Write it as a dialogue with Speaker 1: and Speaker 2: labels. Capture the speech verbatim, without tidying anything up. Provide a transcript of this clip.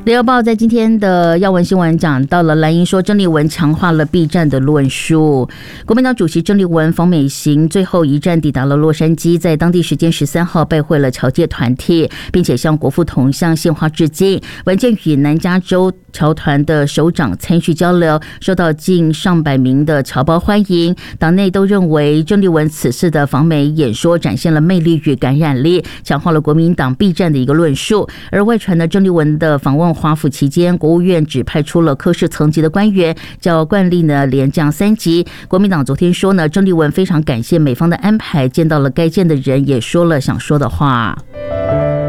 Speaker 1: 联合报在今天的要闻新闻讲到了蓝营说郑丽文强化了避战的论述。国民党主席郑丽文访美行最后一站抵达了洛杉矶，在当地时间十三号拜会了侨界团体，并且向国父铜像献花致敬。文件与南加州侨团的首长参叙交流，受到近上百名的侨胞欢迎。党内都认为郑丽文此次的访美演说展现了魅力与感染力，强化了国民党避战的一个论述。而外传的郑丽文的访问华府期间，国务院只派出了科室层级的官员，较惯例呢连降三级。国民党昨天说呢，郑丽文非常感谢美方的安排，见到了该见的人，也说了想说的话。